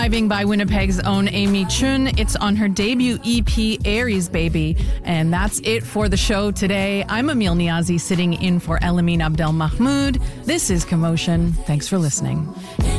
Driving by Winnipeg's own Amy Chun. It's on her debut EP, Aries Baby. And that's it for the show today. I'm Emil Niazi, sitting in for Elamine Abdel Mahmoud. This is Commotion. Thanks for listening.